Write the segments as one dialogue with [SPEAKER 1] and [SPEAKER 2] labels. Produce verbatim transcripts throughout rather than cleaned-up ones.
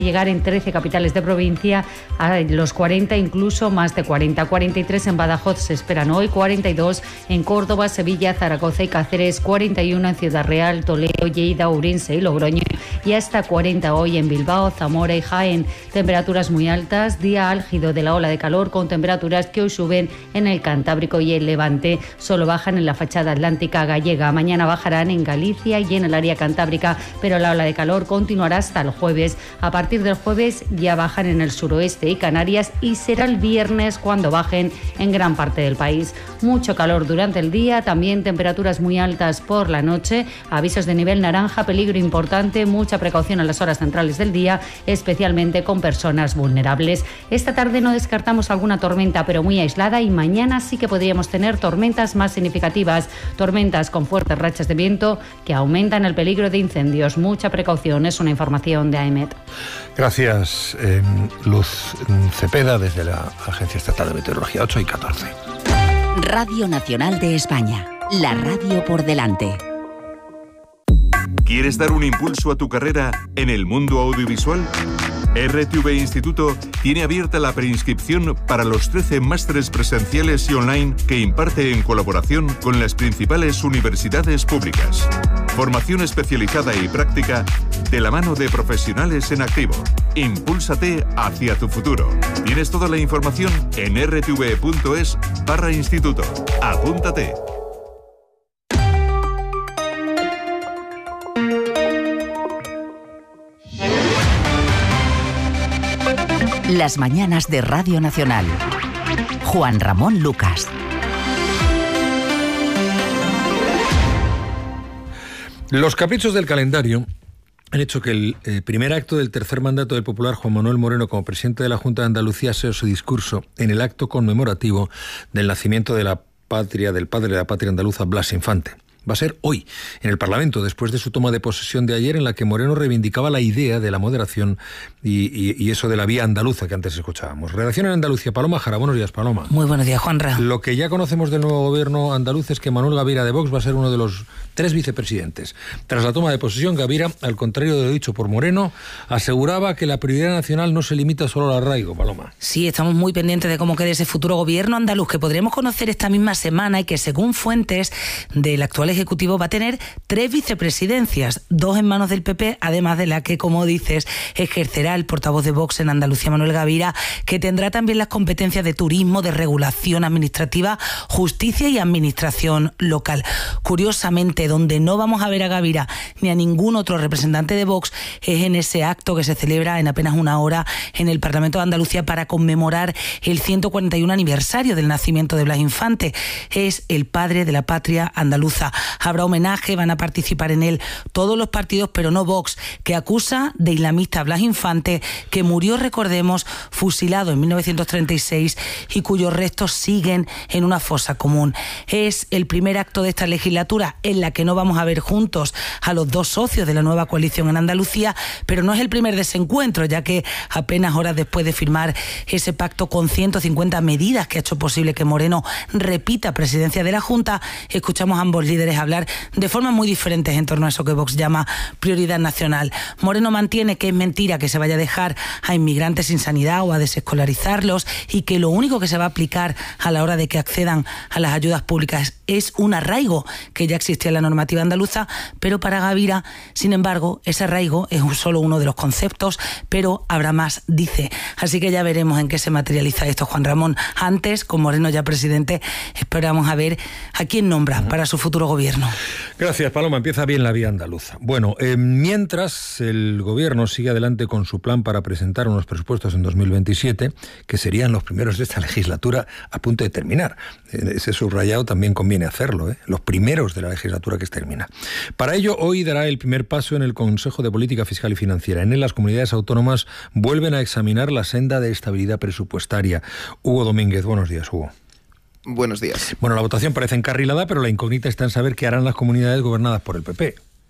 [SPEAKER 1] llegar en trece capitales de provincia a los cuarenta, incluso más de cuarenta. cuarenta y tres en Badajoz se esperan hoy, cuarenta y dos en Córdoba, Sevilla, Zaragoza y Cáceres, cuarenta y uno en Ciudad Real, Toledo, Lleida, Ourense y Logroño y hasta cuarenta hoy en Bilbao, Zamora y Jaén. Temperaturas muy altas, día álgido de la ola de calor con temperaturas que hoy suben en el Cantábrico y el Levante, solo bajan en la fachada atlántica gallega. Mañana bajarán en Galicia y en el área cantábrica, pero la ola de calor continuará hasta el jueves. A partir A partir del jueves ya bajan en el suroeste y Canarias y será el viernes cuando bajen en gran parte del país. Mucho calor durante el día, también temperaturas muy altas por la noche, avisos de nivel naranja, peligro importante, mucha precaución en las horas centrales del día, especialmente con personas vulnerables. Esta tarde no descartamos alguna tormenta, pero muy aislada, y mañana sí que podríamos tener tormentas más significativas, tormentas con fuertes rachas de viento que aumentan el peligro de incendios. Mucha precaución, es una información de A E M E T.
[SPEAKER 2] Gracias, eh, Luz Cepeda, desde la Agencia Estatal de Meteorología. Ocho y catorce.
[SPEAKER 3] Radio Nacional de España, la radio por delante.
[SPEAKER 4] ¿Quieres dar un impulso a tu carrera en el mundo audiovisual? R T V Instituto tiene abierta la preinscripción para los trece másteres presenciales y online que imparte en colaboración con las principales universidades públicas. Formación especializada y práctica de la mano de profesionales en activo. Impúlsate hacia tu futuro. Tienes toda la información en r t v punto es barra instituto. Apúntate.
[SPEAKER 3] Las mañanas de Radio Nacional. Juan Ramón Lucas.
[SPEAKER 2] Los caprichos del calendario han hecho que el eh, primer acto del tercer mandato del popular Juan Manuel Moreno como presidente de la Junta de Andalucía sea su discurso en el acto conmemorativo del nacimiento de la patria, del padre de la patria andaluza, Blas Infante. Va a ser hoy, en el Parlamento, después de su toma de posesión de ayer, en la que Moreno reivindicaba la idea de la moderación y, y, y eso de la vía andaluza que antes escuchábamos. Redacción en Andalucía, Paloma Jara. Buenos días, Paloma.
[SPEAKER 5] Muy buenos días, Juanra.
[SPEAKER 2] Lo que ya conocemos del nuevo gobierno andaluz es que Manuel Gavira de Vox va a ser uno de los tres vicepresidentes. Tras la toma de posesión, Gavira, al contrario de lo dicho por Moreno, aseguraba que la prioridad nacional no se limita solo al arraigo, Paloma.
[SPEAKER 5] Sí, estamos muy pendientes de cómo quede ese futuro gobierno andaluz que podremos conocer esta misma semana y que, según fuentes del actual Ejecutivo, va a tener tres vicepresidencias, dos en manos del P P, además de la que, como dices, ejercerá el portavoz de Vox en Andalucía, Manuel Gavira, que tendrá también las competencias de turismo, de regulación administrativa, justicia y administración local. Curiosamente, donde no vamos a ver a Gavira ni a ningún otro representante de Vox es en ese acto que se celebra en apenas una hora en el Parlamento de Andalucía para conmemorar el ciento cuarenta y uno aniversario del nacimiento de Blas Infante. Es el padre de la patria andaluza. Habrá homenaje, van a participar en él todos los partidos, pero no Vox, que acusa de islamista a Blas Infante, que murió, recordemos, fusilado en mil novecientos treinta y seis y cuyos restos siguen en una fosa común. Es el primer acto de esta legislatura en la que no vamos a ver juntos a los dos socios de la nueva coalición en Andalucía, pero no es el primer desencuentro, ya que apenas horas después de firmar ese pacto con ciento cincuenta medidas que ha hecho posible que Moreno repita presidencia de la Junta, escuchamos a ambos líderes hablar de formas muy diferentes en torno a eso que Vox llama prioridad nacional. Moreno mantiene que es mentira que se vaya a dejar a inmigrantes sin sanidad o a desescolarizarlos y que lo único que se va a aplicar a la hora de que accedan a las ayudas públicas es un arraigo que ya existía en la normativa andaluza, pero para Gavira, sin embargo, ese arraigo es solo uno de los conceptos, pero habrá más, dice. Así que ya veremos en qué se materializa esto, Juan Ramón. Antes, con Moreno ya presidente, esperamos a ver a quién nombra para su futuro gobierno.
[SPEAKER 2] Gracias, Paloma. Empieza bien la vía andaluza. Bueno, eh, mientras el gobierno sigue adelante con su plan para presentar unos presupuestos en dos mil veintisiete, que serían los primeros de esta legislatura a punto de terminar. Eh, ese subrayado también conviene hacerlo, ¿eh? Los primeros de la legislatura que termina. Para ello, hoy dará el primer paso en el Consejo de Política Fiscal y Financiera. En él, las comunidades autónomas vuelven a examinar la senda de estabilidad presupuestaria. Hugo Domínguez, buenos días, Hugo.
[SPEAKER 6] Buenos días.
[SPEAKER 2] Bueno, la votación parece encarrilada, pero la incógnita está en saber qué harán las comunidades gobernadas por el P P.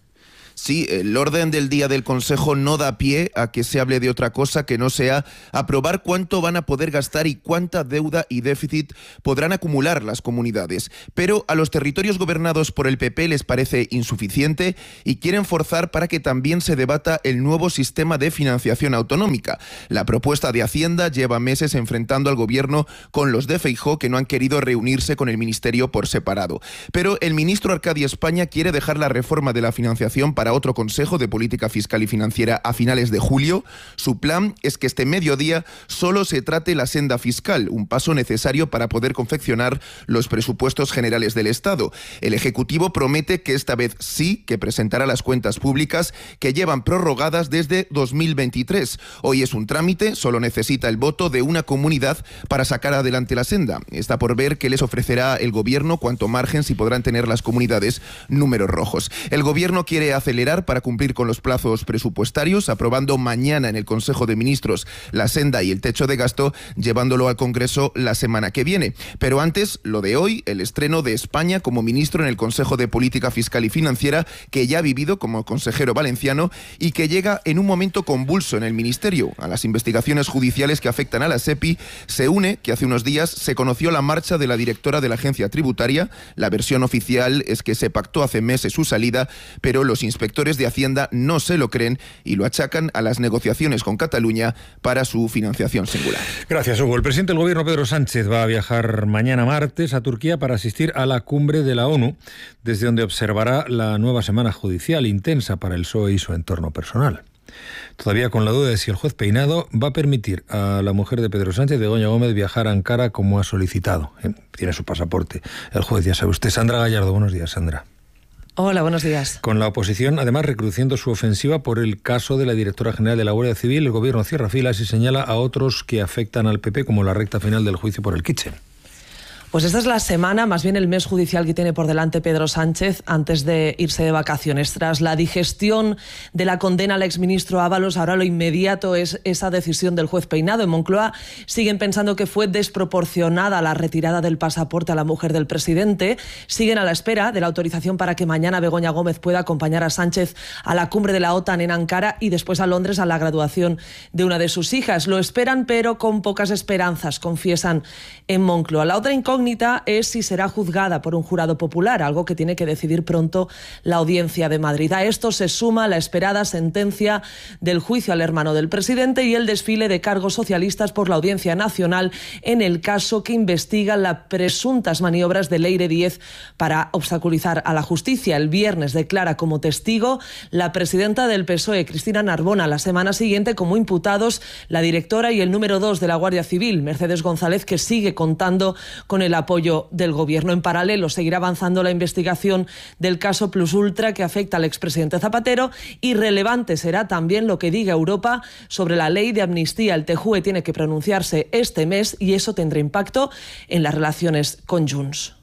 [SPEAKER 6] Sí, el orden del día del Consejo no da pie a que se hable de otra cosa que no sea aprobar cuánto van a poder gastar y cuánta deuda y déficit podrán acumular las comunidades. Pero a los territorios gobernados por el P P les parece insuficiente y quieren forzar para que también se debata el nuevo sistema de financiación autonómica. La propuesta de Hacienda lleva meses enfrentando al gobierno con los de Feijóo, que no han querido reunirse con el ministerio por separado. Pero el ministro Arcadio España quiere dejar la reforma de la financiación para otro Consejo de Política Fiscal y Financiera a finales de julio. Su plan es que este mediodía solo se trate la senda fiscal, un paso necesario para poder confeccionar los presupuestos generales del Estado. El Ejecutivo promete que esta vez sí que presentará las cuentas públicas que llevan prorrogadas desde dos mil veintitrés. Hoy es un trámite, solo necesita el voto de una comunidad para sacar adelante la senda. Está por ver qué les ofrecerá el Gobierno, cuánto margen, si podrán tener las comunidades números rojos. El Gobierno quiere acelerar para cumplir con los plazos presupuestarios, aprobando mañana en el Consejo de Ministros la senda y el techo de gasto, llevándolo al Congreso la semana que viene. Pero antes, lo de hoy, el estreno de España como ministro en el Consejo de Política Fiscal y Financiera, que ya ha vivido como consejero valenciano y que llega en un momento convulso en el Ministerio. A las investigaciones judiciales que afectan a la SEPI se une que hace unos días se conoció la marcha de la directora de la agencia tributaria. La versión oficial es que se pactó hace meses su salida, pero los inspectores de Hacienda no se lo creen y lo achacan a las negociaciones con Cataluña para su financiación singular.
[SPEAKER 2] Gracias, Hugo. El presidente del Gobierno, Pedro Sánchez, va a viajar mañana martes a Turquía para asistir a la cumbre de la ONU, desde donde observará la nueva semana judicial intensa para el P S O E y su entorno personal. Todavía con la duda de si el juez Peinado va a permitir a la mujer de Pedro Sánchez, Begoña Gómez, viajar a Ankara como ha solicitado. Tiene su pasaporte. El juez, ya sabe usted. Sandra Gallardo, buenos días, Sandra.
[SPEAKER 7] Hola, buenos días.
[SPEAKER 2] Con la oposición, además, recrudeciendo su ofensiva por el caso de la directora general de la Guardia Civil, el Gobierno cierra filas y señala a otros que afectan al P P, como la recta final del juicio por el Kitchen.
[SPEAKER 7] Pues esta es la semana, más bien el mes judicial que tiene por delante Pedro Sánchez antes de irse de vacaciones. Tras la digestión de la condena al exministro Ábalos, ahora lo inmediato es esa decisión del juez Peinado. En Moncloa siguen pensando que fue desproporcionada la retirada del pasaporte a la mujer del presidente. Siguen a la espera de la autorización para que mañana Begoña Gómez pueda acompañar a Sánchez a la cumbre de la OTAN en Ankara y después a Londres a la graduación de una de sus hijas. Lo esperan, pero con pocas esperanzas, confiesan en Moncloa. La otra incógnita es si será juzgada por un jurado popular, algo que tiene que decidir pronto la Audiencia de Madrid. A esto se suma la esperada sentencia del juicio al hermano del presidente y el desfile de cargos socialistas por la Audiencia Nacional en el caso que investiga las presuntas maniobras de Leire Díez para obstaculizar a la justicia. El viernes declara como testigo la presidenta del P S O E, Cristina Narbona. La semana siguiente, como imputados, la directora y el número dos de la Guardia Civil, Mercedes González, que sigue contando con el apoyo del Gobierno. En paralelo, seguirá avanzando la investigación del caso Plus Ultra que afecta al expresidente Zapatero, y relevante será también lo que diga Europa sobre la ley de amnistía. El T J U E tiene que pronunciarse este mes y eso tendrá impacto en las relaciones con Junts.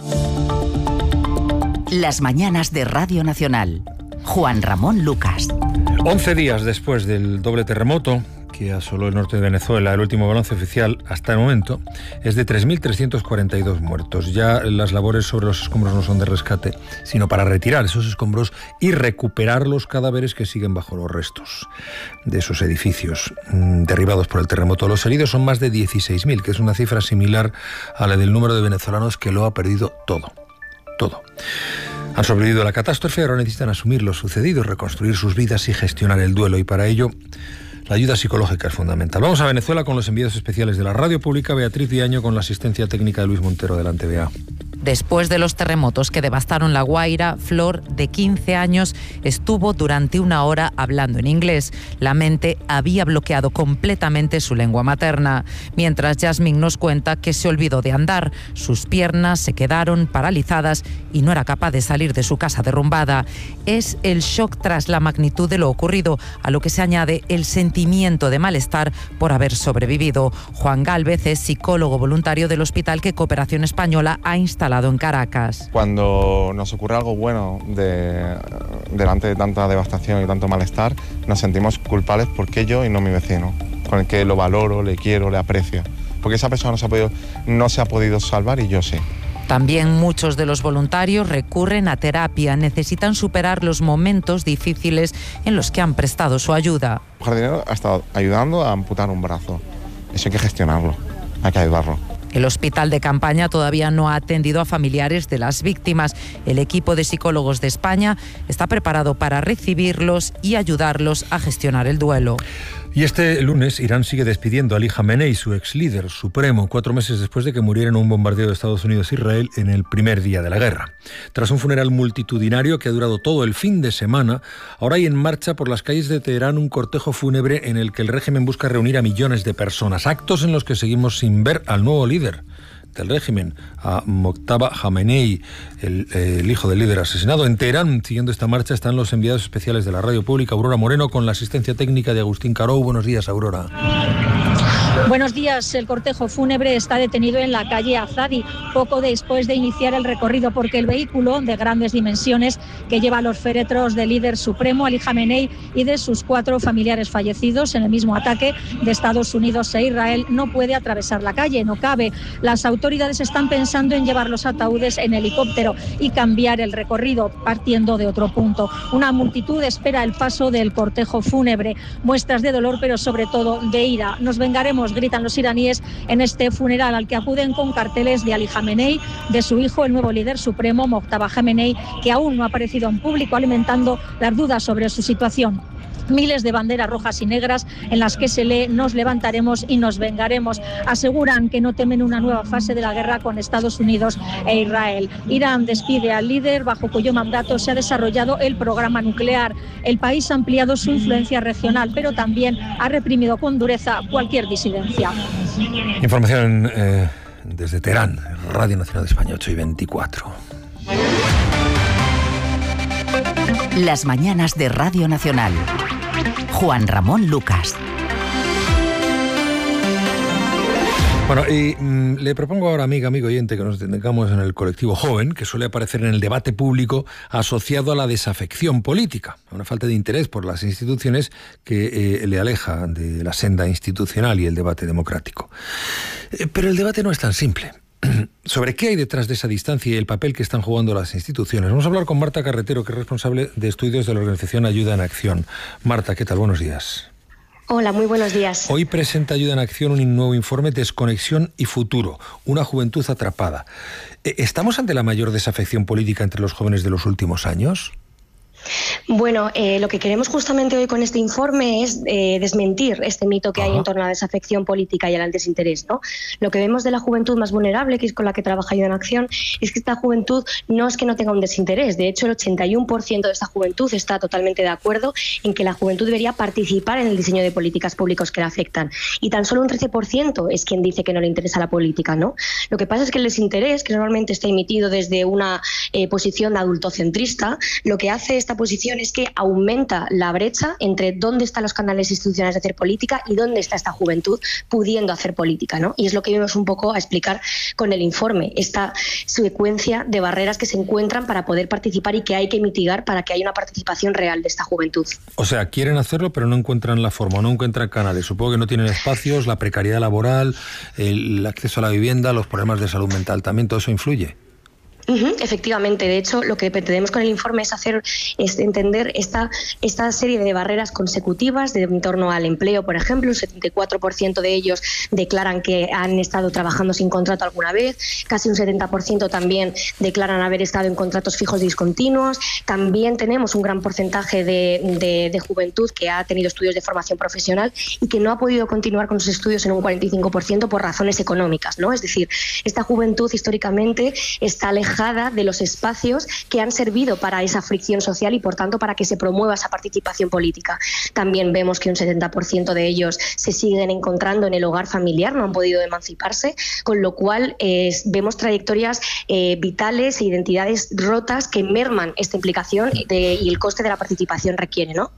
[SPEAKER 3] Las mañanas de Radio Nacional. Juan Ramón Lucas.
[SPEAKER 2] Once días después del doble terremoto que asoló el norte de Venezuela, el último balance oficial hasta el momento es de tres mil trescientos cuarenta y dos muertos. Ya las labores sobre los escombros no son de rescate, sino para retirar esos escombros y recuperar los cadáveres que siguen bajo los restos de esos edificios mmm, derribados por el terremoto. Los heridos son más de dieciséis mil, que es una cifra similar a la del número de venezolanos que lo ha perdido todo. Todo. Han sobrevivido a la catástrofe, ahora necesitan asumir lo sucedido, reconstruir sus vidas y gestionar el duelo, y para ello la ayuda psicológica es fundamental. Vamos a Venezuela con los enviados especiales de la Radio Pública, Beatriz Diaño, con la asistencia técnica de Luis Montero. Adelante, Bea.
[SPEAKER 8] Después de los terremotos que devastaron La Guaira, Flor, de quince años, estuvo durante una hora hablando en inglés. La mente había bloqueado completamente su lengua materna. Mientras Yasmín nos cuenta que se olvidó de andar. Sus piernas se quedaron paralizadas y no era capaz de salir de su casa derrumbada. Es el shock tras la magnitud de lo ocurrido, a lo que se añade el sentimiento de malestar por haber sobrevivido. Juan Gálvez es psicólogo voluntario del hospital que Cooperación Española ha instalado en Caracas.
[SPEAKER 9] Cuando nos ocurre algo bueno de, delante de tanta devastación y tanto malestar, nos sentimos culpables porque yo y no mi vecino, con el que lo valoro, le quiero, le aprecio. Porque esa persona no se ha podido, no se ha podido salvar y yo sí.
[SPEAKER 8] También muchos de los voluntarios recurren a terapia, necesitan superar los momentos difíciles en los que han prestado su ayuda.
[SPEAKER 9] Un jardinero ha estado ayudando a amputar un brazo. Eso hay que gestionarlo, hay que ayudarlo.
[SPEAKER 8] El hospital de campaña todavía no ha atendido a familiares de las víctimas. El equipo de psicólogos de España está preparado para recibirlos y ayudarlos a gestionar el duelo.
[SPEAKER 2] Y este lunes Irán sigue despidiendo a Ali Jamenei, su ex líder supremo, cuatro meses después de que muriera en un bombardeo de Estados Unidos e Israel en el primer día de la guerra. Tras un funeral multitudinario que ha durado todo el fin de semana, ahora hay en marcha por las calles de Teherán un cortejo fúnebre en el que el régimen busca reunir a millones de personas. Actos en los que seguimos sin ver al nuevo líder del régimen, a Mojtaba Jamenei, el, el hijo del líder asesinado. En Teherán, siguiendo esta marcha, están los enviados especiales de la radio pública, Aurora Moreno, con la asistencia técnica de Agustín Carou. Buenos días, Aurora.
[SPEAKER 10] Buenos días. El cortejo fúnebre está detenido en la calle Azadi, poco después de iniciar el recorrido, porque el vehículo de grandes dimensiones que lleva los féretros del líder supremo, Ali Jamenei, y de sus cuatro familiares fallecidos en el mismo ataque de Estados Unidos e Israel, no puede atravesar la calle, no cabe. Las autoridades están pensando en llevar los ataúdes en helicóptero y cambiar el recorrido, partiendo de otro punto. Una multitud espera el paso del cortejo fúnebre, muestras de dolor, pero sobre todo de ira. Nos vengaremos, gritan los iraníes en este funeral al que acuden con carteles de Ali Jamenei, de su hijo, el nuevo líder supremo, Mojtaba Jamenei, que aún no ha aparecido en público, alimentando las dudas sobre su situación. Miles de banderas rojas y negras en las que se lee "nos levantaremos y nos vengaremos". Aseguran que no temen una nueva fase de la guerra con Estados Unidos e Israel. Irán despide al líder bajo cuyo mandato se ha desarrollado el programa nuclear. El país ha ampliado su influencia regional, pero también ha reprimido con dureza cualquier disidencia.
[SPEAKER 2] Información eh, desde Teherán, Radio Nacional de España, ocho y veinticuatro.
[SPEAKER 3] Las mañanas de Radio Nacional. Juan Ramón Lucas.
[SPEAKER 2] Bueno, y mmm, le propongo ahora, amiga, amigo oyente, que nos detengamos en el colectivo joven, que suele aparecer en el debate público asociado a la desafección política, a una falta de interés por las instituciones que eh, le aleja de la senda institucional y el debate democrático. Eh, pero el debate no es tan simple. Sobre qué hay detrás de esa distancia y el papel que están jugando las instituciones. Vamos a hablar con Marta Carretero, que es responsable de estudios de la organización Ayuda en Acción. Marta, ¿qué tal? Buenos días.
[SPEAKER 11] Hola, muy buenos días.
[SPEAKER 2] Hoy presenta Ayuda en Acción un nuevo informe, Desconexión y Futuro, una juventud atrapada. ¿Estamos ante la mayor desafección política entre los jóvenes de los últimos años?
[SPEAKER 11] Bueno, eh, lo que queremos justamente hoy con este informe es eh, desmentir este mito que Ajá. hay en torno a la desafección política y al desinterés, ¿no? Lo que vemos de la juventud más vulnerable, que es con la que trabaja Ayuda en Acción, es que esta juventud no es que no tenga un desinterés. De hecho, el ochenta y uno por ciento de esta juventud está totalmente de acuerdo en que la juventud debería participar en el diseño de políticas públicas que la afectan. Y tan solo un trece por ciento es quien dice que no le interesa la política, ¿no? Lo que pasa es que el desinterés, que normalmente está emitido desde una eh, posición adultocentrista, lo que hace esta posición es que aumenta la brecha entre dónde están los canales institucionales de hacer política y dónde está esta juventud pudiendo hacer política, ¿no? Y es lo que vamos un poco a explicar con el informe, esta secuencia de barreras que se encuentran para poder participar y que hay que mitigar para que haya una participación real de esta juventud.
[SPEAKER 2] O sea, quieren hacerlo pero no encuentran la forma, no encuentran canales. Supongo que no tienen espacios, la precariedad laboral, el acceso a la vivienda, los problemas de salud mental, también todo eso influye.
[SPEAKER 11] Uh-huh, efectivamente, de hecho lo que pretendemos con el informe es hacer es entender esta, esta serie de barreras consecutivas de, en torno al empleo, por ejemplo. Un setenta y cuatro por ciento de ellos declaran que han estado trabajando sin contrato alguna vez, casi un setenta por ciento también declaran haber estado en contratos fijos discontinuos. También tenemos un gran porcentaje de, de, de juventud que ha tenido estudios de formación profesional y que no ha podido continuar con sus estudios en un cuarenta y cinco por ciento por razones económicas, ¿no? Es decir, esta juventud históricamente está alejada de los espacios que han servido para esa fricción social y por tanto para que se promueva esa participación política. También vemos que un setenta por ciento de ellos se siguen encontrando en el hogar familiar, no han podido emanciparse, con lo cual eh, vemos trayectorias eh, vitales e identidades rotas que merman esta implicación de, y el coste de la participación requiere, ¿no?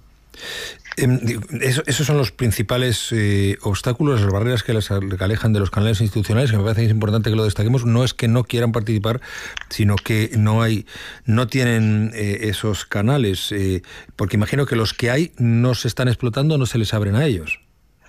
[SPEAKER 2] Eh, eso, esos son los principales eh, obstáculos, las barreras que les alejan de los canales institucionales, que me parece que es importante que lo destaquemos. No es que no quieran participar, sino que no hay, no tienen eh, esos canales, eh, porque imagino que los que hay no se están explotando, no se les abren a ellos.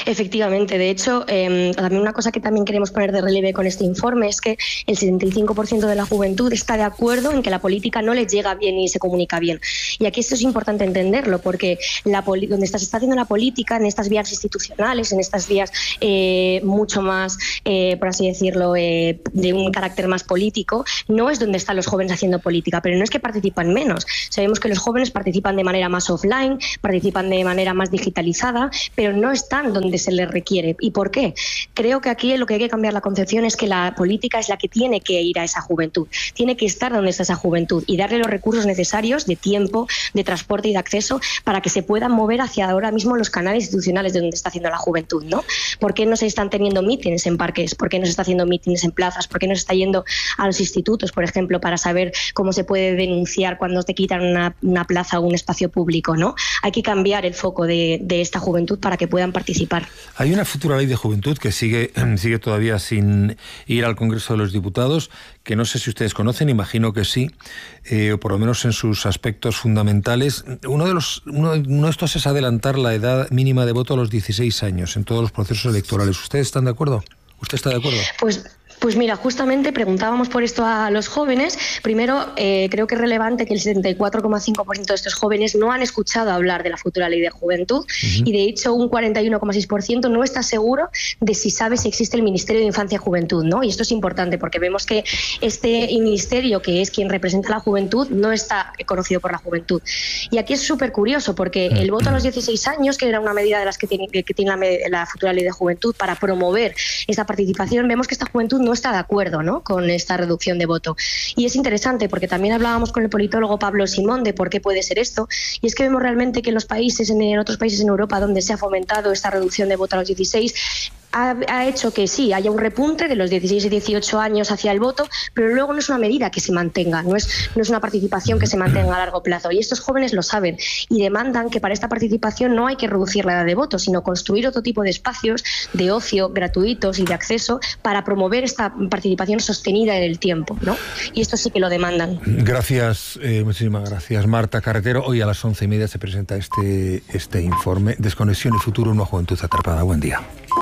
[SPEAKER 11] Efectivamente, de hecho, eh, también una cosa que también queremos poner de relieve con este informe es que el setenta y cinco por ciento de la juventud está de acuerdo en que la política no les llega bien y se comunica bien. Y aquí esto es importante entenderlo, porque la donde se está haciendo la política, en estas vías institucionales, en estas vías eh, mucho más, eh, por así decirlo, eh, de un carácter más político, no es donde están los jóvenes haciendo política, pero no es que participan menos. Sabemos que los jóvenes participan de manera más offline, participan de manera más digitalizada, pero no están donde se les requiere. ¿Y por qué? Creo que aquí lo que hay que cambiar la concepción es que la política es la que tiene que ir a esa juventud, tiene que estar donde está esa juventud y darle los recursos necesarios de tiempo, de transporte y de acceso para que se puedan mover hacia ahora mismo los canales institucionales de donde está haciendo la juventud, ¿no? ¿Por qué no se están teniendo mítines en parques? ¿Por qué no se está haciendo mítines en plazas? ¿Por qué no se está yendo a los institutos, por ejemplo, para saber cómo se puede denunciar cuando te quitan una, una plaza o un espacio público, ¿no? Hay que cambiar el foco de, de esta juventud para que puedan participar.
[SPEAKER 2] Hay una futura ley de juventud que sigue, sigue todavía sin ir al Congreso de los Diputados, que no sé si ustedes conocen, imagino que sí, eh, o por lo menos en sus aspectos fundamentales. Uno de los uno, uno de estos es adelantar la edad mínima de voto a los dieciséis años en todos los procesos electorales. ¿Ustedes están de acuerdo? ¿Usted está de acuerdo?
[SPEAKER 11] Pues... Pues mira, justamente preguntábamos por esto a los jóvenes. Primero, eh, creo que es relevante que el setenta y cuatro coma cinco por ciento de estos jóvenes no han escuchado hablar de la futura ley de juventud, uh-huh. y de hecho un cuarenta y uno coma seis por ciento no está seguro de si sabe si existe el Ministerio de Infancia y Juventud, ¿no? Y esto es importante porque vemos que este ministerio, que es quien representa a la juventud, no está conocido por la juventud. Y aquí es súper curioso porque el voto a los dieciséis años, que era una medida de las que tiene, que tiene la, la futura ley de juventud para promover esta participación, vemos que esta juventud no está de acuerdo, ¿no?, con esta reducción de voto. Y es interesante porque también hablábamos con el politólogo Pablo Simón de por qué puede ser esto, y es que vemos realmente que en los países, en otros países en Europa donde se ha fomentado esta reducción de voto a los dieciséis, ha, ha hecho que sí, haya un repunte de los dieciséis y dieciocho años hacia el voto, pero luego no es una medida que se mantenga, no es, no es una participación que se mantenga a largo plazo. Y estos jóvenes lo saben y demandan que para esta participación no hay que reducir la edad de voto, sino construir otro tipo de espacios de ocio gratuitos y de acceso para promover esta participación sostenida en el tiempo, ¿no? Y esto sí que lo demandan.
[SPEAKER 2] Gracias, eh, muchísimas gracias, Marta Carretero. Hoy a las once y media se presenta este, este informe, Desconexión y futuro, una juventud atrapada. Buen día.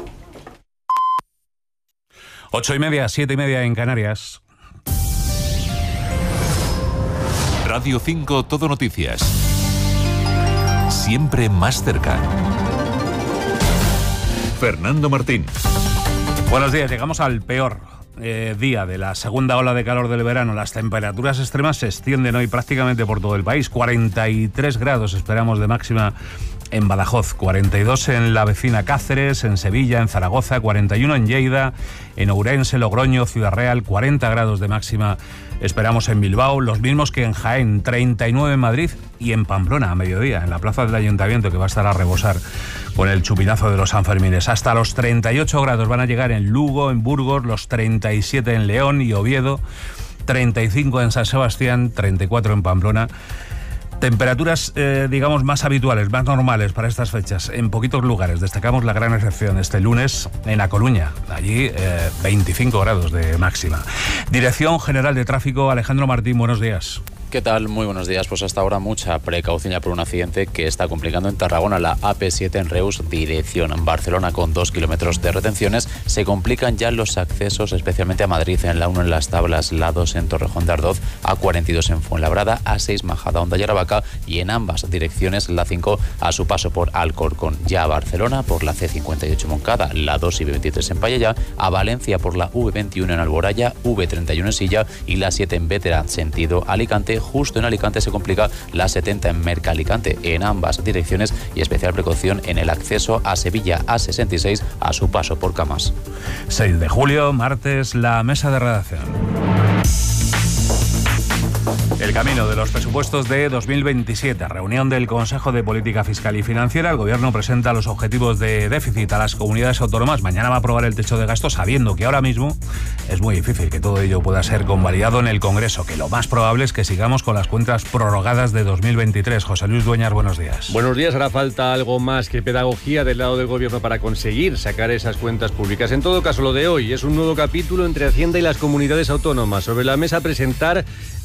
[SPEAKER 12] Ocho y media, siete y media en Canarias.
[SPEAKER 4] Radio cinco Todo Noticias. Siempre más cerca. Fernando Martín.
[SPEAKER 12] Buenos días, llegamos al peor eh, día de la segunda ola de calor del verano. Las temperaturas extremas se extienden hoy prácticamente por todo el país. cuarenta y tres grados esperamos de máxima en Badajoz, cuarenta y dos en la vecina Cáceres, en Sevilla, en Zaragoza, cuarenta y uno en Lleida, en Ourense, Logroño, Ciudad Real, cuarenta grados de máxima esperamos en Bilbao, los mismos que en Jaén, treinta y nueve en Madrid y en Pamplona a mediodía, en la plaza del Ayuntamiento, que va a estar a rebosar con el chupinazo de los Sanfermines. Hasta los treinta y ocho grados van a llegar en Lugo, en Burgos, los treinta y siete en León y Oviedo, treinta y cinco en San Sebastián, treinta y cuatro en Pamplona. Temperaturas, eh, digamos, más habituales, más normales para estas fechas. En poquitos lugares destacamos la gran excepción este lunes en A Coruña. Allí eh, veinticinco grados de máxima. Dirección General de Tráfico, Alejandro Martín, buenos días.
[SPEAKER 13] ¿Qué tal? Muy buenos días. Pues hasta ahora mucha precaución ya por un accidente que está complicando en Tarragona, la A P siete en Reus, dirección Barcelona, con dos kilómetros de retenciones. Se complican ya los accesos, especialmente a Madrid, en la uno en Las Tablas, la dos en Torrejón de Ardoz, A cuarenta y dos en Fuenlabrada, A seis Majadahonda y Aravaca, y en ambas direcciones la cinco a su paso por Alcorcón, ya a Barcelona por la C cincuenta y ocho Moncada, la dos y B veintitrés en Payaya, a Valencia por la V veintiuno en Alboraya, V treinta y uno en Silla y la siete en Bétera, sentido Alicante. Justo en Alicante se complica la setenta en Mercalicante, en ambas direcciones, y especial precaución en el acceso a Sevilla, A sesenta y seis a su paso por Camas.
[SPEAKER 12] seis de julio, martes, la mesa de redacción. El camino de los presupuestos de dos mil veintisiete. Reunión del Consejo de Política Fiscal y Financiera. El Gobierno presenta los objetivos de déficit a las comunidades autónomas. Mañana va a aprobar el techo de gasto, sabiendo que ahora mismo es muy difícil que todo ello pueda ser convalidado en el Congreso, que lo más probable es que sigamos con las cuentas prorrogadas de dos mil veintitrés. José Luis Dueñas, buenos días.
[SPEAKER 14] Buenos días. Hará falta algo más que pedagogía del lado del Gobierno para conseguir sacar esas cuentas públicas. En todo caso, lo de hoy es un nuevo capítulo entre Hacienda y las comunidades autónomas. Sobre la mesa, presentar el objetivo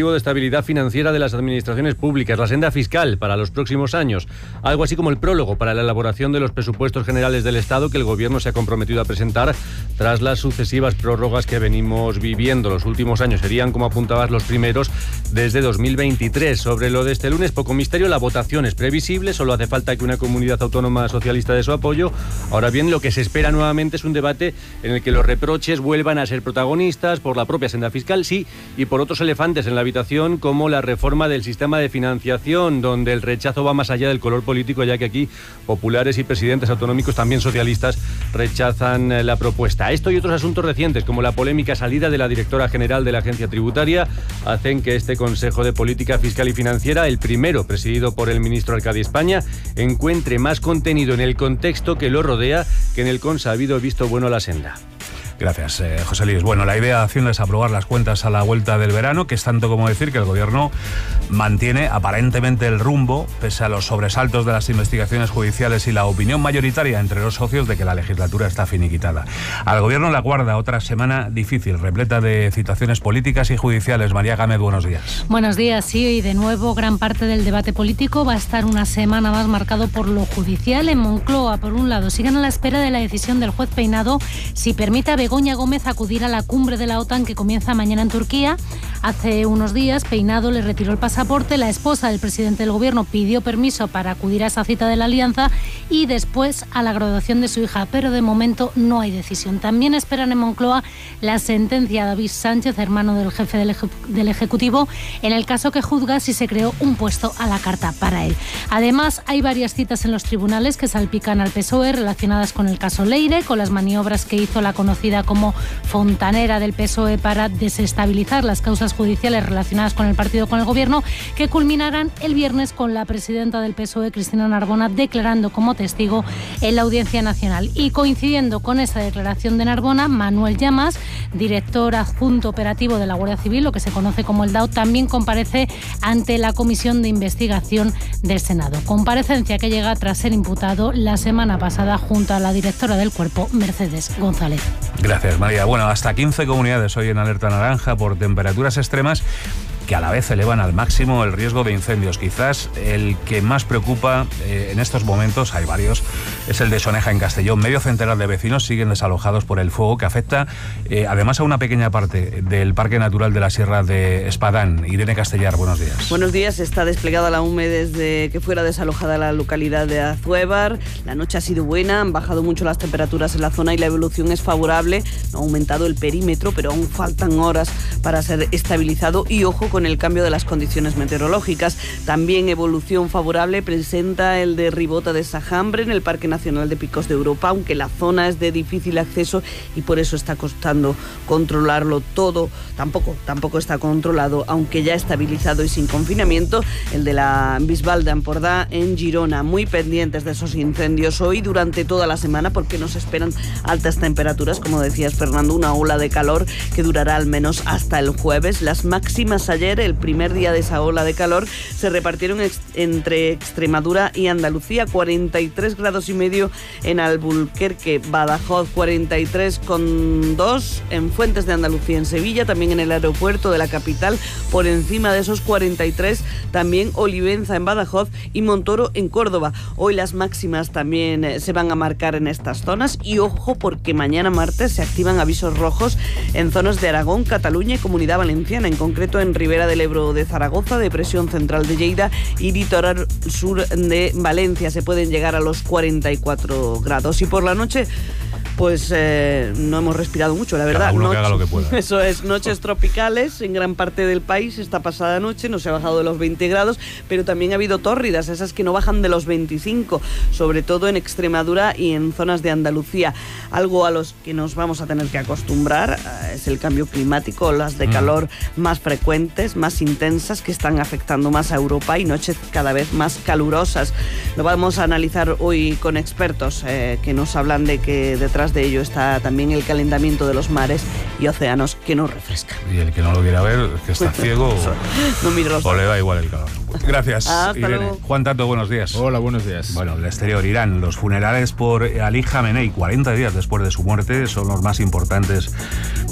[SPEAKER 14] objetivo de estabilidad financiera de las administraciones públicas, la senda fiscal para los próximos años, algo así como el prólogo para la elaboración de los presupuestos generales del Estado que el Gobierno se ha comprometido a presentar tras las sucesivas prórrogas que venimos viviendo. Los últimos años serían, como apuntabas, los primeros desde dos mil veintitrés. Sobre lo de este lunes, poco misterio, la votación es previsible, solo hace falta que una comunidad autónoma socialista dé su apoyo. Ahora bien, lo que se espera nuevamente es un debate en el que los reproches vuelvan a ser protagonistas por la propia senda fiscal, sí, y por otros elefantes en la habitación, como la reforma del sistema de financiación, donde el rechazo va más allá del color político, ya que aquí populares y presidentes autonómicos, también socialistas, rechazan la propuesta. Esto y otros asuntos recientes, como la polémica salida de la directora general de la Agencia Tributaria, hacen que este Consejo de Política Fiscal y Financiera, el primero presidido por el ministro Arcadi España, encuentre más contenido en el contexto que lo rodea que en el consabido visto bueno a la senda.
[SPEAKER 12] Gracias, eh, José Luis. Bueno, la idea de Hacienda es aprobar las cuentas a la vuelta del verano, que es tanto como decir que el Gobierno mantiene aparentemente el rumbo, pese a los sobresaltos de las investigaciones judiciales y la opinión mayoritaria entre los socios de que la legislatura está finiquitada. Al Gobierno le aguarda otra semana difícil, repleta de situaciones políticas y judiciales. María Gámez, buenos días.
[SPEAKER 15] Buenos días, sí, y de nuevo gran parte del debate político va a estar una semana más marcado por lo judicial. En Moncloa, por un lado, siguen a la espera de la decisión del juez Peinado si permite a Begoña Gómez acudir a la cumbre de la OTAN que comienza mañana en Turquía. Hace unos días Peinado le retiró el pasaporte, la esposa del presidente del gobierno pidió permiso para acudir a esa cita de la Alianza y después a la graduación de su hija, pero de momento no hay decisión. También esperan en Moncloa la sentencia de David Sánchez, hermano del jefe del, eje, del Ejecutivo, en el caso que juzga si se creó un puesto a la carta para él. Además, hay varias citas en los tribunales que salpican al P S O E relacionadas con el caso Leire, con las maniobras que hizo la conocida como fontanera del P S O E para desestabilizar las causas judiciales relacionadas con el partido con el gobierno, que culminarán el viernes con la presidenta del P S O E, Cristina Narbona, declarando como testigo en la Audiencia Nacional. Y coincidiendo con esa declaración de Narbona, Manuel Llamas, director adjunto operativo de la Guardia Civil, lo que se conoce como el D A O, también comparece ante la Comisión de Investigación del Senado. Comparecencia que llega tras ser imputado la semana pasada junto a la directora del Cuerpo, Mercedes González.
[SPEAKER 12] Gracias, María. Bueno, hasta quince comunidades hoy en alerta naranja por temperaturas extremas que a la vez elevan al máximo el riesgo de incendios. Quizás el que más preocupa eh, en estos momentos, hay varios, es el de Soneja en Castellón. Medio centenar de vecinos siguen desalojados por el fuego que afecta eh, además a una pequeña parte del Parque Natural de la Sierra de Espadán. Irene Castellar, buenos días.
[SPEAKER 16] Buenos días. Está desplegada la U M E desde que fuera desalojada la localidad de Azuévar. La noche ha sido buena, han bajado mucho las temperaturas en la zona y la evolución es favorable. No ha aumentado el perímetro, pero aún faltan horas para ser estabilizado y ojo con el cambio de las condiciones meteorológicas. También evolución favorable presenta el de Ribota de Sajambre en el Parque Nacional de Picos de Europa, aunque la zona es de difícil acceso y por eso está costando controlarlo todo. Tampoco, tampoco está controlado, aunque ya estabilizado y sin confinamiento, el de la Bisbal de Empordà en Girona. Muy pendientes de esos incendios hoy durante toda la semana porque nos esperan altas temperaturas, como decías, Fernando, una ola de calor que durará al menos hasta el jueves. Las máximas ayer, el primer día de esa ola de calor, se repartieron ex- entre Extremadura y Andalucía. cuarenta y tres grados y medio en Alburquerque, Badajoz, cuarenta y tres coma dos en Fuentes de Andalucía, en Sevilla, también en el aeropuerto de la capital, por encima de esos cuarenta y tres, también Olivenza en Badajoz y Montoro en Córdoba. Hoy las máximas también eh, se van a marcar en estas zonas y ojo porque mañana martes se activan avisos rojos en zonas de Aragón, Cataluña y Comunidad Valenciana, en concreto en Ribera del Ebro de Zaragoza, depresión central de Lleida y litoral sur de Valencia. Se pueden llegar a los cuarenta y cuatro grados. Y por la noche, pues eh, no hemos respirado mucho, la verdad.
[SPEAKER 12] Cada uno
[SPEAKER 16] Noche,
[SPEAKER 12] que haga lo que pueda.
[SPEAKER 16] Eso es, noches tropicales en gran parte del país. Esta pasada noche no se ha bajado de los veinte grados, pero también ha habido tórridas, esas que no bajan de los veinticinco, sobre todo en Extremadura y en zonas de Andalucía. Algo a los que nos vamos a tener que acostumbrar eh, es el cambio climático, las de calor más frecuentes, más intensas, que están afectando más a Europa y noches cada vez más calurosas. Lo vamos a analizar hoy con expertos eh, que nos hablan de que detrás de ello está también el calentamiento de los mares y océanos que nos refresca.
[SPEAKER 12] Y el que no lo quiera ver, que está ciego
[SPEAKER 16] no mire los
[SPEAKER 12] o le da igual el calor. Gracias,
[SPEAKER 16] Hasta
[SPEAKER 12] Irene.
[SPEAKER 16] luego.
[SPEAKER 12] Juan Tato, buenos días.
[SPEAKER 17] Hola, buenos días.
[SPEAKER 12] Bueno, el exterior, Irán. Los funerales por Ali Khamenei, cuarenta días después de su muerte, son los más importantes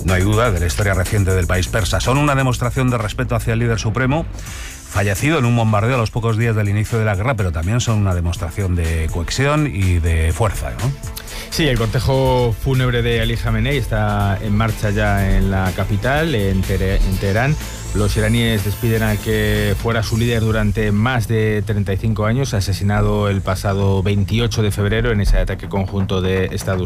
[SPEAKER 12] no hay duda, de la historia reciente del país persa. Son una demostración de respeto hacia el líder supremo, fallecido en un bombardeo a los pocos días del inicio de la guerra, pero también son una demostración de cohesión y de fuerza, ¿no?
[SPEAKER 17] Sí, el cortejo fúnebre de Ali Khamenei está en marcha ya en la capital, en, Tere- en Teherán. Los iraníes despiden al que fuera su líder durante más de treinta y cinco años, asesinado el pasado veintiocho de febrero en ese ataque conjunto de Estados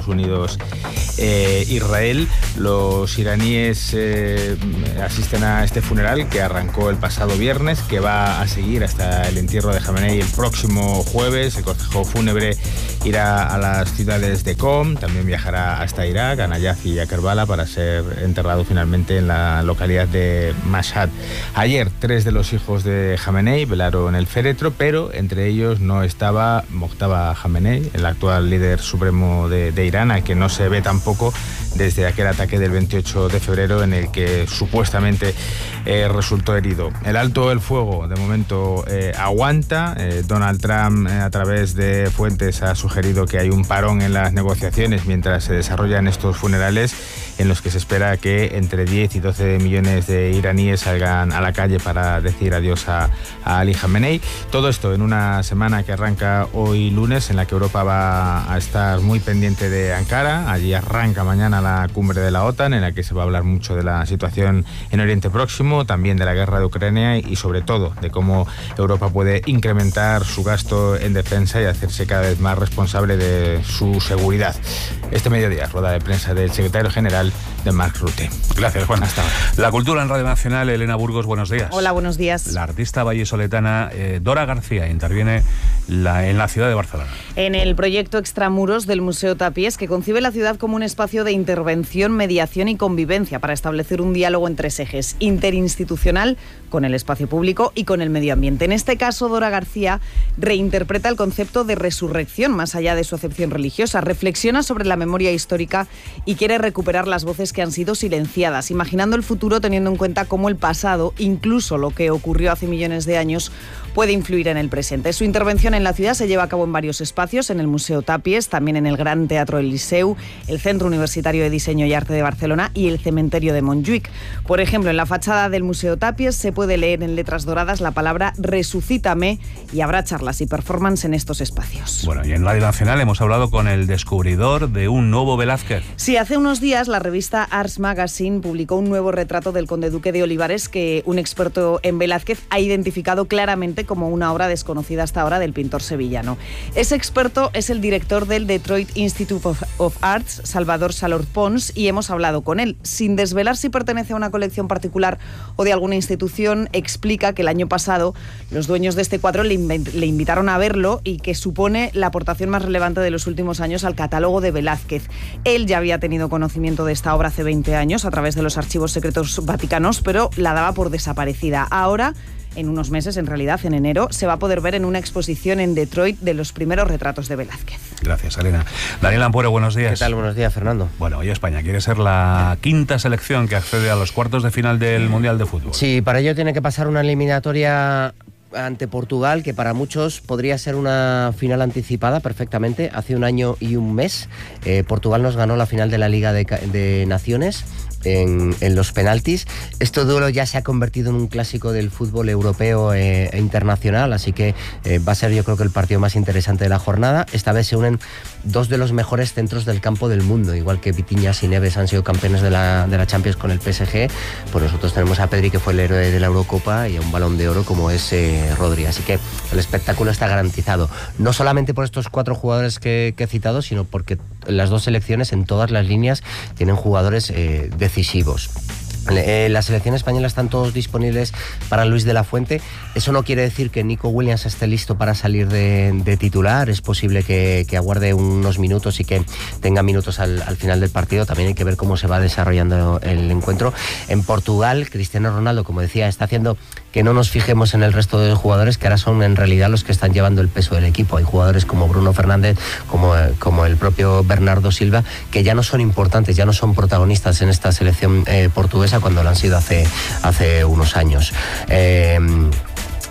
[SPEAKER 17] Unidos-Israel. Eh, Los iraníes eh, asisten a este funeral que arrancó el pasado viernes, que va a seguir hasta el entierro de Khamenei el próximo jueves. El cortejo fúnebre irá a las ciudades de Qom, también viajará hasta Irak, a Nayaf y a Kerbala, para ser enterrado finalmente en la localidad de Mashhad. Ayer, tres de los hijos de Khamenei velaron el féretro, pero entre ellos no estaba Mojtaba Khamenei, el actual líder supremo de, de Irán, al que no se ve tampoco desde aquel ataque del veintiocho de febrero en el que supuestamente eh, resultó herido. El alto el fuego de momento eh, aguanta. Eh, Donald Trump, eh, a través de fuentes, ha sugerido que hay un parón en las negociaciones mientras se desarrollan estos funerales, en los que se espera que entre diez y doce millones de iraníes salgan a la calle para decir adiós a, a Ali Khamenei. Todo esto en una semana que arranca hoy lunes, en la que Europa va a estar muy pendiente de Ankara. Allí arranca mañana la cumbre de la OTAN, en la que se va a hablar mucho de la situación en Oriente Próximo, también de la guerra de Ucrania y sobre todo de cómo Europa puede incrementar su gasto en defensa y hacerse cada vez más responsable de su seguridad. Este mediodía, rueda de prensa del secretario general de Mark Rutte.
[SPEAKER 12] Gracias, Juan. Hasta ahora. La cultura en Radio Nacional, Elena Burgos, buenos días.
[SPEAKER 18] Hola, buenos días.
[SPEAKER 12] La artista vallisoletana eh, Dora García interviene la, en la ciudad de Barcelona.
[SPEAKER 18] En el proyecto Extramuros del Museo Tapies, que concibe la ciudad como un espacio de intervención, mediación y convivencia para establecer un diálogo en tres ejes: interinstitucional, con el espacio público y con el medio ambiente. En este caso, Dora García reinterpreta el concepto de resurrección más allá de su acepción religiosa, reflexiona sobre la memoria histórica y quiere recuperar las voces que han sido silenciadas, imaginando el futuro teniendo en cuenta cómo el pasado, incluso lo que ocurrió hace millones de años, puede influir en el presente. Su intervención en la ciudad se lleva a cabo en varios espacios, en el Museo Tapies, también en el Gran Teatro del Liceu, el Centro Universitario de Diseño y Arte de Barcelona y el Cementerio de Montjuïc. Por ejemplo, en la fachada del Museo Tapies se puede leer en letras doradas la palabra Resucítame, y habrá charlas y performance en estos espacios.
[SPEAKER 12] Bueno, y en Radio Nacional hemos hablado con el descubridor de un nuevo Velázquez.
[SPEAKER 18] Sí, hace unos días la revista Arts Magazine publicó un nuevo retrato del conde duque de Olivares que un experto en Velázquez ha identificado claramente como una obra desconocida hasta ahora del pintor sevillano. Ese experto es el director del Detroit Institute of, of Arts, Salvador Salor Pons, y hemos hablado con él. Sin desvelar si pertenece a una colección particular o de alguna institución, explica que el año pasado los dueños de este cuadro le, inv- le invitaron a verlo y que supone la aportación más relevante de los últimos años al catálogo de Velázquez. Él ya había tenido conocimiento de esta obra hace veinte años a través de los archivos secretos vaticanos, pero la daba por desaparecida. Ahora, en unos meses, en realidad en enero, se va a poder ver en una exposición en Detroit de los primeros retratos de Velázquez.
[SPEAKER 12] Gracias, Elena. Daniel Ampuero, buenos días.
[SPEAKER 19] ¿Qué tal? Buenos días, Fernando.
[SPEAKER 12] Bueno, hoy España quiere ser la quinta selección que accede a los cuartos de final del Mundial de Fútbol.
[SPEAKER 19] Sí, para ello tiene que pasar una eliminatoria ante Portugal, que para muchos podría ser una final anticipada perfectamente. Hace un año y un mes eh, Portugal nos ganó la final de la Liga de, de Naciones en, en los penaltis. Este duelo ya se ha convertido en un clásico del fútbol europeo eh, e internacional, así que eh, va a ser, yo creo, que el partido más interesante de la jornada. Esta vez se unen dos de los mejores centros del campo del mundo, igual que Vitinhas y Neves han sido campeones de la, de la Champions con el P S G, pues nosotros tenemos a Pedri, que fue el héroe de la Eurocopa, y a un Balón de Oro como es eh, Rodri, así que el espectáculo está garantizado, no solamente por estos cuatro jugadores que, que he citado, sino porque las dos selecciones en todas las líneas tienen jugadores eh, decisivos. Eh, la selección española están todos disponibles para Luis de la Fuente. Eso no quiere decir que Nico Williams esté listo para salir de, de titular. Es posible que, que aguarde unos minutos y que tenga minutos al, al final del partido. También hay que ver cómo se va desarrollando el encuentro. En Portugal, Cristiano Ronaldo, como decía, está haciendo que no nos fijemos en el resto de jugadores, que ahora son en realidad los que están llevando el peso del equipo. Hay jugadores como Bruno Fernández, como, como el propio Bernardo Silva, que ya no son importantes, ya no son protagonistas en esta selección eh, portuguesa, cuando lo han sido hace, hace unos años. Eh,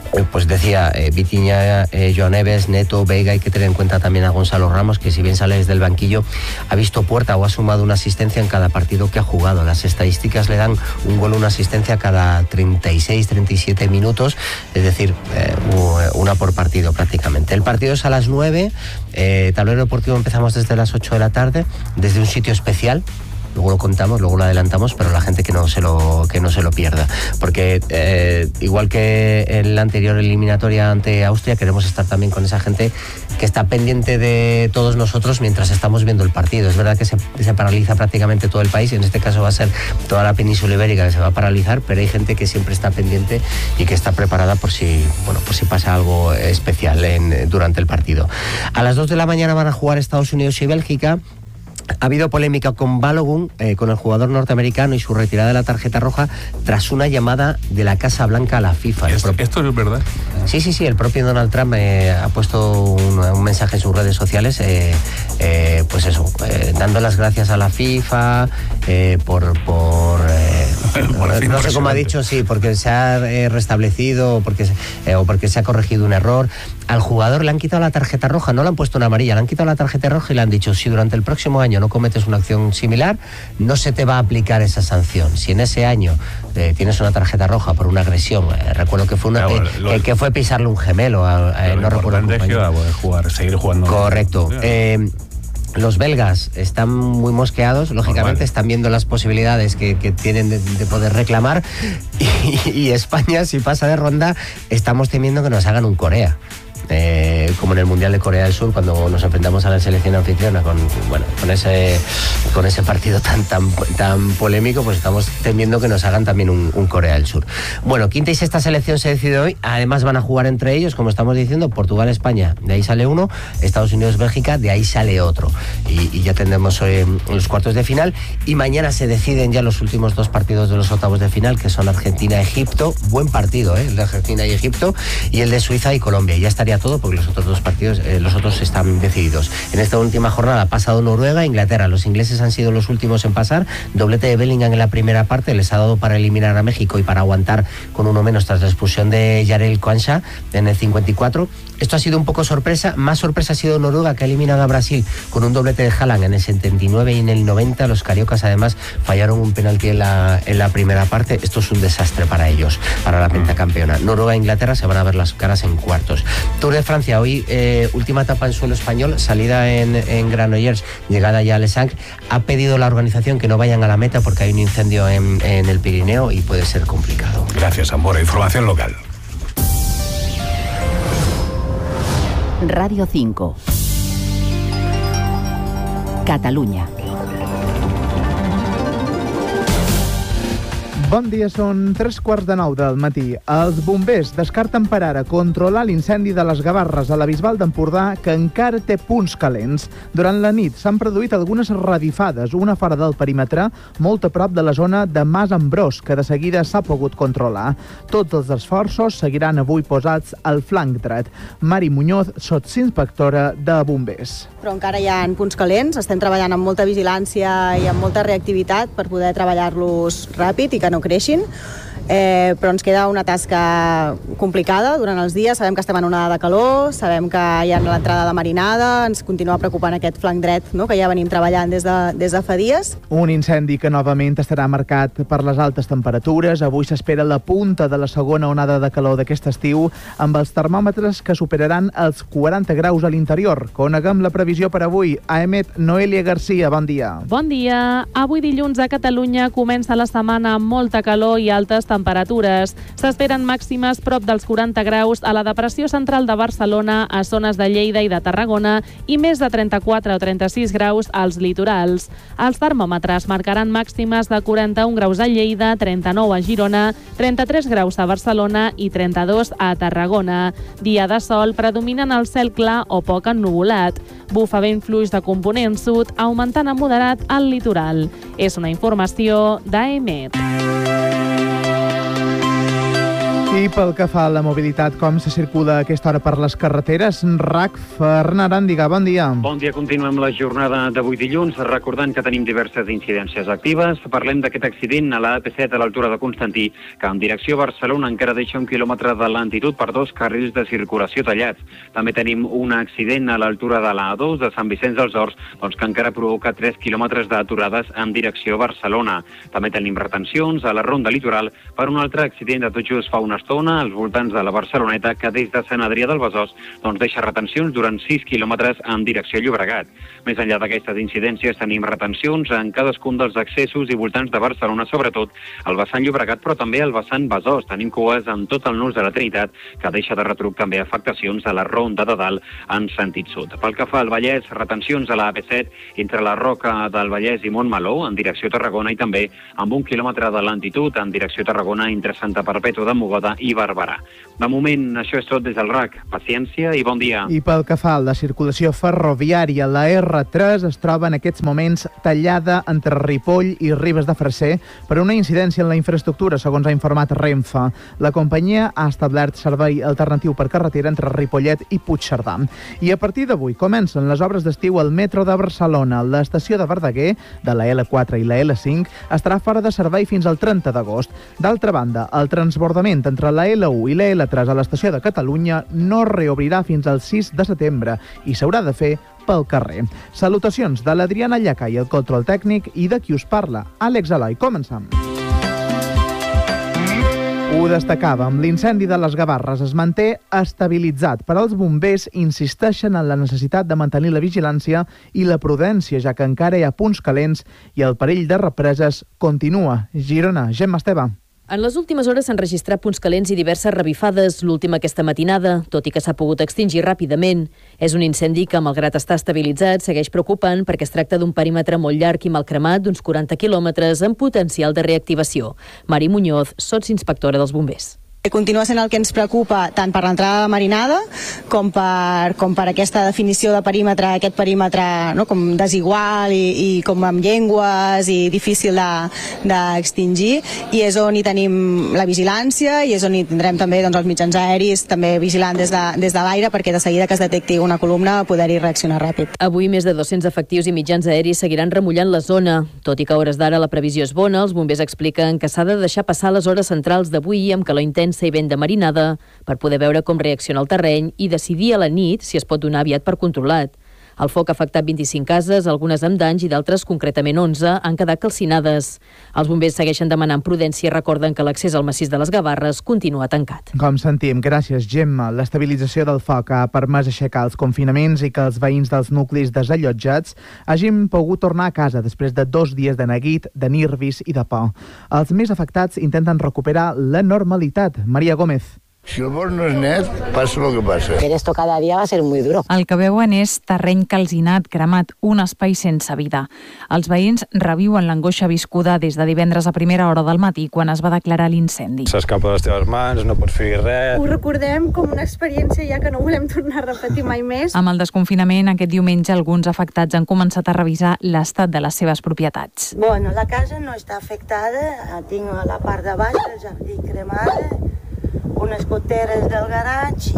[SPEAKER 19] pues decía, eh, Vitinha, eh, Joan Neves, Neto, Veiga, hay que tener en cuenta también a Gonzalo Ramos, que si bien sale desde el banquillo, ha visto puerta o ha sumado una asistencia en cada partido que ha jugado. Las estadísticas le dan un gol, una asistencia cada treinta y seis, treinta y siete minutos, es decir, eh, una por partido prácticamente. El partido es a las nueve, eh, Tablero Deportivo empezamos desde las ocho de la tarde, desde un sitio especial. Luego lo contamos, luego lo adelantamos, pero la gente que no se lo, que no se lo pierda. Porque eh, igual que en la anterior eliminatoria ante Austria, queremos estar también con esa gente que está pendiente de todos nosotros mientras estamos viendo el partido. Es verdad que se, se paraliza prácticamente todo el país, y en este caso va a ser toda la península ibérica que se va a paralizar, pero hay gente que siempre está pendiente y que está preparada por si, bueno, por si pasa algo especial en, durante el partido. A las dos de la mañana van a jugar Estados Unidos y Bélgica. Ha habido polémica con Balogun, eh, con el jugador norteamericano y su retirada de la tarjeta roja tras una llamada de la Casa Blanca a la FIFA.
[SPEAKER 12] ¿Esto, propio... ¿esto es verdad?
[SPEAKER 19] Sí, sí, sí. El propio Donald Trump eh, ha puesto un, un mensaje en sus redes sociales, eh, eh, pues eso, eh, dando las gracias a la FIFA eh, por... por eh, no sé cómo ha dicho, sí, porque se ha eh, restablecido porque, eh, o porque se ha corregido un error. Al jugador le han quitado la tarjeta roja, no le han puesto una amarilla, le han quitado la tarjeta roja y le han dicho, si durante el próximo año no cometes una acción similar, no se te va a aplicar esa sanción. Si en ese año eh, tienes una tarjeta roja por una agresión, eh, recuerdo que fue una, claro, eh, lo, eh, que fue pisarle un gemelo, a, eh, no recuerdo el compañero.
[SPEAKER 12] Es que jugar, seguir jugando.
[SPEAKER 19] Correcto. Eh, Los belgas están muy mosqueados, lógicamente. Normal. Están viendo las posibilidades que, que tienen de, de poder reclamar, y, y España, si pasa de ronda, estamos temiendo que nos hagan un Corea. Eh, como en el Mundial de Corea del Sur, cuando nos enfrentamos a la selección anfitriona con, bueno, con ese con ese partido tan tan tan polémico, pues estamos temiendo que nos hagan también un, un Corea del Sur. Bueno, quinta y sexta selección se decide hoy. Además van a jugar entre ellos, como estamos diciendo, Portugal, España, de ahí sale uno, Estados Unidos, Bélgica, de ahí sale otro, y, y ya tendremos hoy los cuartos de final, y mañana se deciden ya los últimos dos partidos de los octavos de final, que son Argentina-Egipto. Buen partido, ¿eh? El de Argentina y Egipto, y el de Suiza y Colombia. Ya estaría todo, porque los otros dos partidos, eh, los otros están decididos. En esta última jornada ha pasado Noruega, Inglaterra. Los ingleses han sido los últimos en pasar. Doblete de Bellingham en la primera parte, les ha dado para eliminar a México y para aguantar con uno menos tras la expulsión de Jarell Quansah en el cincuenta y cuatro. Esto ha sido un poco sorpresa. Más sorpresa ha sido Noruega, que ha eliminado a Brasil con un doblete de Haaland en el setenta y nueve y en el noventa. Los cariocas además fallaron un penalti en la, en la primera parte. Esto es un desastre para ellos, para la pentacampeona. Noruega e Inglaterra se van a ver las caras en cuartos. Tour de Francia, hoy eh, última etapa en suelo español, salida en, en Granollers, llegada ya a Les Angles. Ha pedido la organización que no vayan a la meta porque hay un incendio en, en el Pirineo y puede ser complicado.
[SPEAKER 12] Gracias, Ambora. Información local.
[SPEAKER 3] Radio cinco. Catalunya.
[SPEAKER 20] Bon dia, són tres quarts de nou del matí. Els bombers descarten per ara controlar l'incendi de les Gavarres a la Bisbal d'Empordà, que encara té punts calents. Durant la nit s'han produït algunes revifades, una fora del perímetre, molt a prop de la zona de Mas Ambrós, que de seguida s'ha pogut controlar. Tots els esforços seguiran avui posats al flanc dret. Mari Muñoz, sotsinspectora de bombers.
[SPEAKER 21] Però encara hi ha punts calents, estem treballant amb molta vigilància i amb molta reactivitat per poder treballar-los ràpid i que no creixin, eh, però ens queda una tasca complicada durant els dies. Sabem que estem en onada de calor, sabem que hi ha l'entrada de marinada, ens continua preocupant aquest flanc dret, no?, que ja venim treballant des de, des de fa dies.
[SPEAKER 20] Un incendi que novament estarà marcat per les altes temperatures. Avui s'espera la punta de la segona onada de calor d'aquest estiu, amb els termòmetres que superaran els quaranta graus a l'interior. Coneguem la previsió per avui. A Emet, Noelia Garcia, bon dia.
[SPEAKER 22] Bon dia. Avui dilluns a Catalunya comença la setmana amb molta calor i altes temperatures. S'esperen màximes prop dels quaranta graus a la depressió central de Barcelona, a zones de Lleida i de Tarragona, i més de trenta-quatre o trenta-sis graus als litorals. Els termòmetres marcaran màximes de quaranta-un graus a Lleida, trenta-nou a Girona, trenta-tres graus a Barcelona i trenta-dos a Tarragona. Dia de sol, predominen el cel clar o poc ennuvolat. Bufa vent fluix de component sud, augmentant a moderat al litoral. És una informació d'A E M E T.
[SPEAKER 20] I pel que fa a la mobilitat, com se circula a aquesta hora per les carreteres? R A C, Ferran Aràndiga, bon dia.
[SPEAKER 1] Bon dia, continuem la jornada d'avui dilluns, recordant que tenim diverses incidències actives. Parlem d'aquest accident a la A P set a l'altura de Constantí, que en direcció a Barcelona encara deixa un quilòmetre de lentitud per dos carrils de circulació tallats. També tenim un accident a l'altura de la A dos de Sant Vicenç dels Horts, doncs, que encara provoca tres quilòmetres d'aturades en direcció a Barcelona. També tenim retencions a la Ronda Litoral per un altre accident de tot just fa una estona als voltants de la Barceloneta, que des de Sant Adrià del Besòs doncs, deixa retencions durant sis quilòmetres en direcció a Llobregat. Més enllà d'aquestes incidències tenim retencions en cadascun dels accessos i voltants de Barcelona, sobretot al vessant Llobregat, però també al vessant Besòs. Tenim cues en tot el nus de la Trinitat, que deixa de retruc també afectacions a la Ronda de Dalt en sentit sud. Pel que fa al Vallès, retencions a la A P set entre la Roca del Vallès i Montmeló en direcció a Tarragona, i també amb un quilòmetre de lentitud en direcció a Tarragona entre Santa Perpètua de Mogoda i Barberà. De moment, això és tot des del R A C. Paciència i bon dia.
[SPEAKER 20] I pel que fa a la circulació ferroviària, la R tres es troba en aquests moments tallada entre Ripoll i Ribes de Freser per una incidència en la infraestructura, segons ha informat Renfe. La companyia ha establert servei alternatiu per carretera entre Ripollet i Puigcerdà. I a partir d'avui comencen les obres d'estiu al metro de Barcelona. L'estació de Verdaguer, de la L quatre i la L cinc, estarà fora de servei fins al trenta d'agost. D'altra banda, el transbordament entre la L u i la L tres a l'estació de Catalunya no reobrirà fins al sis de setembre i s'haurà de fer pel carrer. Salutacions de l'Adriana Llaca i el control tècnic, i de qui us parla, Àlex Eloi. Comencem. Ho destacàvem, l'incendi de les Gavarres es manté estabilitzat, però els bombers insisteixen en la necessitat de mantenir la vigilància i la prudència, ja que encara hi ha punts calents i el perill de represes continua. Girona, Gemma Esteve.
[SPEAKER 5] En les últimes hores s'han registrat punts calents i diverses revifades, l'última aquesta matinada, tot i que s'ha pogut extingir ràpidament. És un incendi que, malgrat estar estabilitzat, segueix preocupant perquè es tracta d'un perímetre molt llarg i mal cremat d'uns quaranta quilòmetres amb potencial de reactivació. Mari Muñoz, sotsinspectora dels bombers.
[SPEAKER 21] Continua sent el que ens preocupa tant per l'entrada de marinada com per, com per aquesta definició de perímetre, aquest perímetre, no, com desigual i, i com amb llengües i difícil d'extingir, de, i és on hi tenim la vigilància i és on hi tindrem també doncs, els mitjans aeris també vigilant des de, des de l'aire, perquè de seguida que es detecti una columna poder-hi reaccionar ràpid.
[SPEAKER 5] Avui més de dos-cents efectius i mitjans aeris seguiran remullant la zona. Tot i que a hores d'ara la previsió és bona, els bombers expliquen que s'ha de deixar passar les hores centrals d'avui amb calor intensa i vent de marinada per poder veure com reacciona el terreny i decidir a la nit si es pot donar aviat per controlat. El foc ha afectat vint-i-cinc cases, algunes amb danys i d'altres, concretament onze, han quedat calcinades. Els bombers segueixen demanant prudència i recorden que l'accés al massís de les Gavarres continua tancat.
[SPEAKER 20] Com sentim, gràcies, Gemma. L'estabilització del foc ha permès aixecar els confinaments i que els veïns dels nuclis desallotjats hagin pogut tornar a casa després de dos dies de neguit, de nervis i de por. Els més afectats intenten recuperar la normalitat. Maria Gómez.
[SPEAKER 23] Si el bosc no és net, passa el que passa.
[SPEAKER 24] Ver esto cada día va a ser muy duro.
[SPEAKER 25] El que veuen és terreny calcinat, cremat, un espai sense vida. Els veïns reviuen l'angoixa viscuda des de divendres a primera hora del matí, quan es va declarar l'incendi.
[SPEAKER 26] S'escapa de les teves mans, no pots fer res.
[SPEAKER 27] Ho recordem com una experiència ja que no volem tornar a repetir mai més.
[SPEAKER 25] Amb el desconfinament, aquest diumenge, alguns afectats han començat a revisar l'estat de les seves propietats.
[SPEAKER 27] Bueno, la casa no està afectada, tinc a la part de baix el jardí cremada, unes goteres del garatge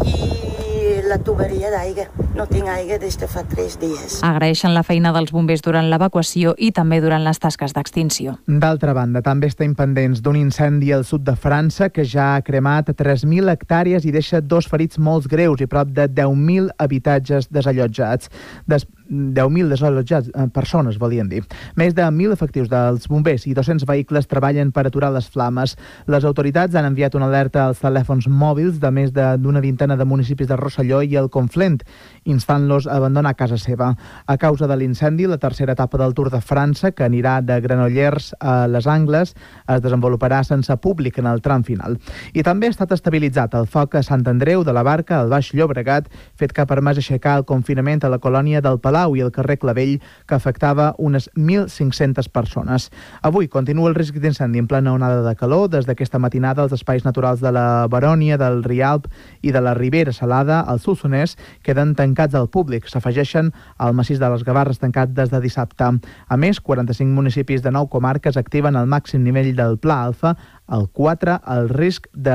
[SPEAKER 27] i la tuberia d'aigua. No tinc aigua des de fa tres dies.
[SPEAKER 25] Agraeixen la feina dels bombers durant l'evacuació i també durant les tasques d'extinció.
[SPEAKER 20] D'altra banda, també estem pendents d'un incendi al sud de França que ja ha cremat tres mil hectàrees i deixa dos ferits molt greus i prop de deu mil habitatges desallotjats. Des deu mil desallotjats, eh, persones, volien dir. Més de mil efectius dels bombers i dos-cents vehicles treballen per aturar les flames. Les autoritats han enviat una alerta als telèfons mòbils de més d'una vintena de municipis de Rosselló i el Conflent, instant-los a abandonar casa seva. A causa de l'incendi, la tercera etapa del Tour de França, que anirà de Granollers a Les Angles, es desenvoluparà sense públic en el tram final. I també ha estat estabilitzat el foc a Sant Andreu de la Barca, al Baix Llobregat, fet que ha permès aixecar el confinament a la colònia del Palau i el carrer Clavell, que afectava unes mil cinc-centes persones. Avui continua el risc d'incendi en plena onada de calor. Des d'aquesta matinada, els espais naturals de la Barònia, del Rialb i de la Ribera Salada, al Solsonès, queden tancats al públic. S'afegeixen al massís de les Gavarres, tancat des de dissabte. A més, quaranta-cinc municipis de nou comarques activen el màxim nivell del Pla Alfa, el quatre, el risc de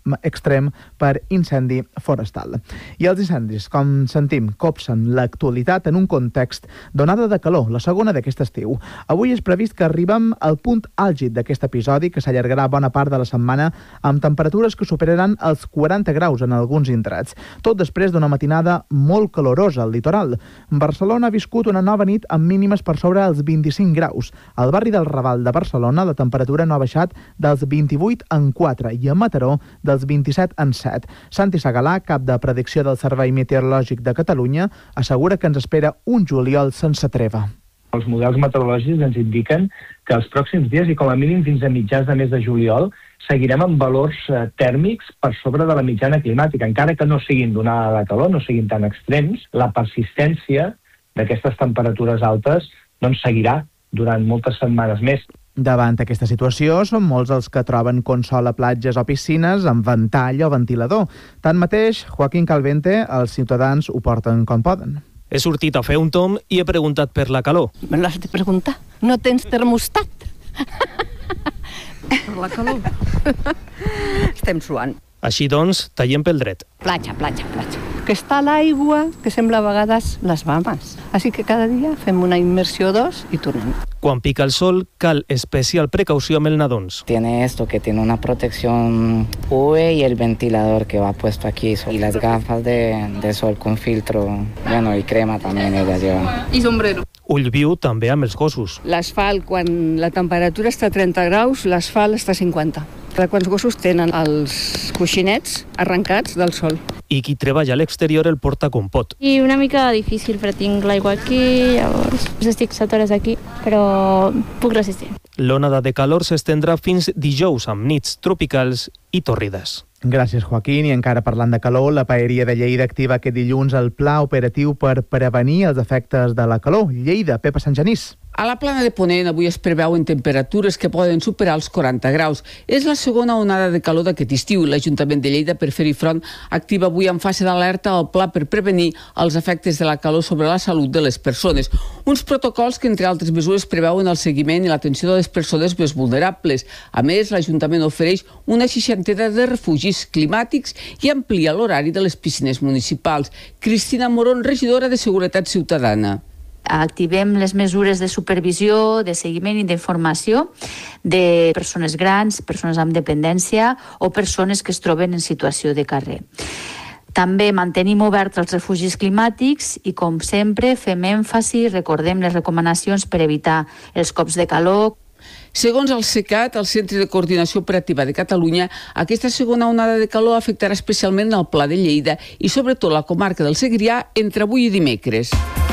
[SPEAKER 20] extrem per incendi forestal. I els incendis, com sentim, copsen l'actualitat en un context d'onada de calor, la segona d'aquest estiu. Avui és previst que arribem al punt àlgid d'aquest episodi, que s'allargarà bona part de la setmana amb temperatures que superaran els quaranta graus en alguns indrets. Tot després d'una matinada molt calorosa al litoral. Barcelona ha viscut una nova nit amb mínimes per sobre els vint-i-cinc graus. Al barri del Raval de Barcelona la temperatura no ha baixat dels vint-i-vuit en quatre i a Mataró dels vint-i-set en set. Santi Segalà, cap de predicció del Servei Meteorològic de Catalunya, assegura que ens espera un juliol sense treva.
[SPEAKER 2] Els models meteorològics ens indiquen que els pròxims dies i com a mínim fins a mitjans de mes de juliol seguirem amb valors eh, tèrmics per sobre de la mitjana climàtica. Encara que no siguin d'onada de calor, no siguin tan extrems, la persistència d'aquestes temperatures altes doncs seguirà durant moltes setmanes més.
[SPEAKER 20] Davant aquesta situació, són molts els que troben consol a platges o piscines amb ventall o ventilador. Tanmateix, Joaquín Calvente, els ciutadans ho porten com poden.
[SPEAKER 6] He sortit a fer un tom i he preguntat per la calor.
[SPEAKER 7] Me l'has de preguntar. No tens termostat? Per la calor. Estem suant.
[SPEAKER 6] Així doncs, tallem pel dret.
[SPEAKER 7] Platja, platja, platja. Que està l'aigua, que sembla a vegades les Bahamas. Així que cada dia fem una immersió dos i tornem.
[SPEAKER 6] Quan pica el sol, cal especial precaució amb el nadons.
[SPEAKER 8] Tiene esto, que tiene una protección U V y el ventilador que va puesto aquí. Y las gafas de, de sol con filtro, bueno, y crema también ella lleva.
[SPEAKER 7] I sombrero.
[SPEAKER 6] Ull viu també amb els gossos.
[SPEAKER 7] L'asfalt, quan la temperatura està a trenta graus, l'asfalt està a cinquanta. Quants gossos tenen els coixinets arrencats del sol.
[SPEAKER 6] I qui treballa a l'exterior el porta com pot.
[SPEAKER 9] I una mica difícil, però tinc l'aigua aquí, llavors estic set hores aquí, però puc resistir.
[SPEAKER 6] L'onada de calor s'estendrà fins dijous amb nits tropicals i tòrrides.
[SPEAKER 20] Gràcies, Joaquín. I encara parlant de calor, la Paeria de Lleida activa aquest dilluns el pla operatiu per prevenir els efectes de la calor. Lleida, Pepa Sant Genís.
[SPEAKER 10] A la plana de Ponent avui es preveuen temperatures que poden superar els quaranta graus. És la segona onada de calor d'aquest estiu. L'Ajuntament de Lleida, per fer-hi front, activa avui en fase d'alerta el pla per prevenir els efectes de la calor sobre la salut de les persones. Uns protocols que, entre altres mesures, preveuen el seguiment i l'atenció de les persones més vulnerables. A més, l'Ajuntament ofereix una seixantena de refugis climàtics i amplia l'horari de les piscines municipals. Cristina Moron, regidora de Seguretat Ciutadana.
[SPEAKER 11] Activem les mesures de supervisió, de seguiment i d'informació de persones grans, persones amb dependència o persones que es troben en situació de carrer. També mantenim oberts els refugis climàtics i, com sempre, fem èmfasi, recordem les recomanacions per evitar els cops de calor.
[SPEAKER 10] Segons el CECAT, el Centre de Coordinació Operativa de Catalunya, aquesta segona onada de calor afectarà especialment el Pla de Lleida i sobretot la comarca del Segrià entre avui i dimecres.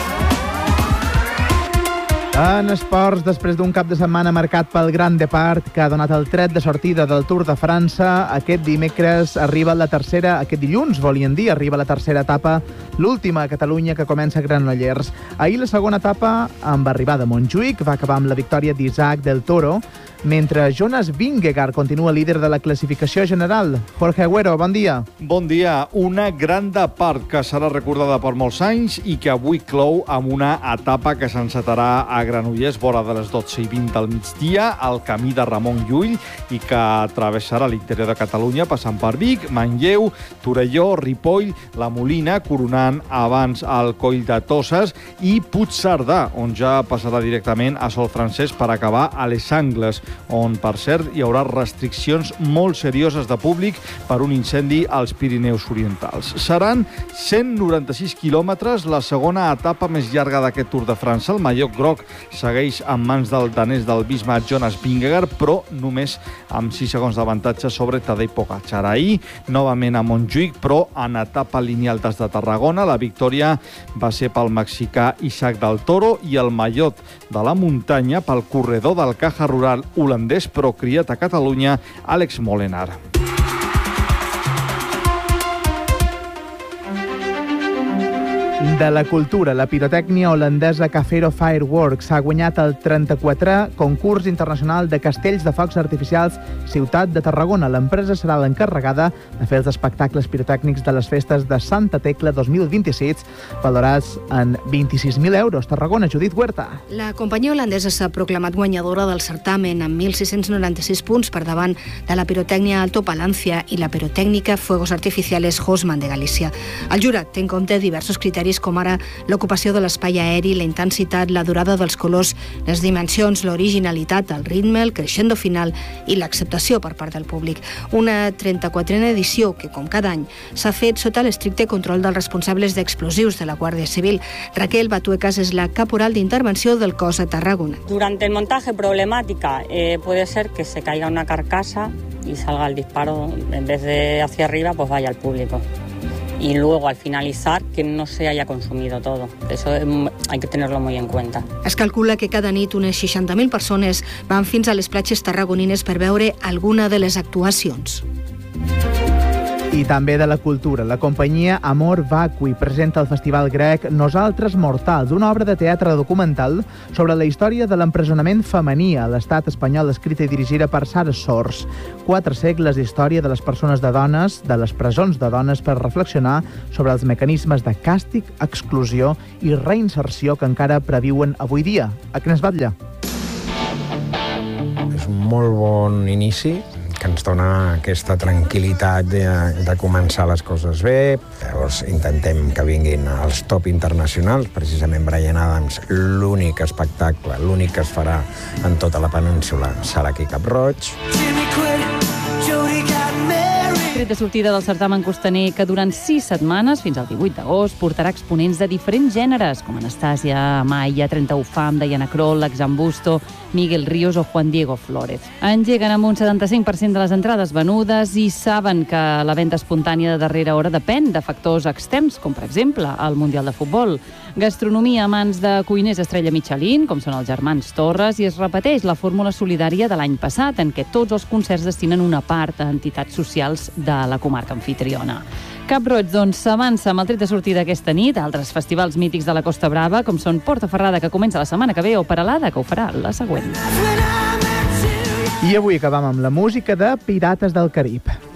[SPEAKER 20] En esports, després d'un cap de setmana marcat pel Gran Depart, que ha donat el tret de sortida del Tour de França, aquest dimecres arriba la tercera, aquest dilluns, volien dir, arriba la tercera etapa, l'última a Catalunya, que comença a Granollers. Ahir la segona etapa, amb arribada a Montjuïc, va acabar amb la victòria d'Isaac del Toro, mentre Jonas Vingegaard continua líder de la classificació general. Jorge Agüero, bon dia.
[SPEAKER 28] Bon dia. Una gran Depart que serà recordada per molts anys i que avui clou amb una etapa que s'encetarà a Granollers, vora de les dotze i vint del migdia, al camí de Ramon Llull, i que travessarà l'interior de Catalunya, passant per Vic, Manlleu, Torelló, Ripoll, La Molina, coronant abans el Coll de Toses, i Puigcerdà, on ja passarà directament a Sol Francès per acabar a Les Angles, on, per cert, hi haurà restriccions molt serioses de públic per un incendi als Pirineus Orientals. Seran cent noranta-sis quilòmetres, la segona etapa més llarga d'aquest Tour de França. El mallot groc segueix en mans del danès del Bismarck Jonas Vingegaard, però només amb sis segons d'avantatge sobre Tadej Pogačar. Ahir, novament a Montjuïc, però en etapa lineal des de Tarragona. La victòria va ser pel mexicà Isaac del Toro i el mallot de la muntanya pel corredor del Caja Rural holandès, però criat a Catalunya, Àlex Molenaar.
[SPEAKER 20] De la cultura, la pirotècnia holandesa Cafero Fireworks ha guanyat el trenta-quatrè concurs internacional de castells de focs artificials Ciutat de Tarragona. L'empresa serà l'encarregada de fer els espectacles pirotècnics de les festes de Santa Tecla dos mil vint-i-sis, valorats en vint-i-sis mil euros. Tarragona, Judit Huerta.
[SPEAKER 4] La companyia holandesa s'ha proclamat guanyadora del certamen amb mil sis-cents noranta-sis punts per davant de la pirotècnia Alto Palancia i la pirotècnica Fuegos Artificiales Hosman de Galícia. El jurat té en compte diversos criteris com ara l'ocupació de l'espai aeri, la intensitat, la durada dels colors, les dimensions, l'originalitat, el ritme, el crescendo final i l'acceptació per part del públic. Una trenta-quatrena edició que, com cada any, s'ha fet sota l'estricte control dels responsables d'explosius de la Guàrdia Civil. Raquel Batuecas és la caporal d'intervenció del cos a Tarragona.
[SPEAKER 13] Durante el montaje problemática eh, puede ser que se caiga una carcasa y salga el disparo, en vez de hacia arriba, pues vaya al público. Y luego, al finalizar, que no se haya consumido todo. Eso hay que tenerlo muy en cuenta.
[SPEAKER 4] Es calcula que cada nit unes seixanta mil persones van fins a les platges tarragonines per veure alguna de les actuacions.
[SPEAKER 20] I també de la cultura. La companyia Amor Vacui presenta al Festival Grec Nosaltres Mortals, una obra de teatre documental sobre la història de l'empresonament femení a l'estat espanyol, escrita i dirigida per Sara Sors. Quatre segles d'història de les persones de dones, de les presons de dones, per reflexionar sobre els mecanismes de càstig, exclusió i reinserció que encara previuen avui dia. A què es batlla?
[SPEAKER 14] És un molt bon inici, que ens dona aquesta tranquil·litat de, de començar les coses bé. Llavors intentem que vinguin els top internacionals, precisament Bryan Adams, l'únic espectacle, l'únic que es farà en tota la península serà aquí a Cap Roig.
[SPEAKER 22] Tret de sortida del certamen costaner que durant sis setmanes, fins al divuit d'agost, portarà exponents de diferents gèneres, com Anastàsia Amaya, trenta-u Fam, Diana Kroll, Exambusto, Miguel Ríos o Juan Diego Flórez. Engeguen amb un setanta-cinc per cent de les entrades venudes i saben que la venda espontània de darrera hora depèn de factors externs, com per exemple el Mundial de Futbol. Gastronomia a mans de cuiners estrella Michelin, com són els germans Torres, i es repeteix la fórmula solidària de l'any passat, en què tots els concerts destinen una part a entitats socials de la comarca anfitriona. Cap Roig, doncs, s'avança amb el tret de sortida aquesta nit a altres festivals mítics de la Costa Brava, com són Portaferrada, que comença la setmana que ve, o Peralada, que ho farà la següent.
[SPEAKER 20] I avui acabam amb la música de Pirates del Carib.